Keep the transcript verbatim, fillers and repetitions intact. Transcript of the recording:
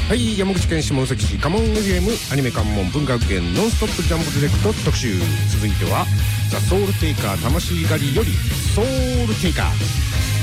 はい、山口県下関市カモン エフエム アニメ関門文化学園ノンストップジャンボディレクト特集。続いてはザ・ソウルテイカー魂狩りよりソウルテイカー。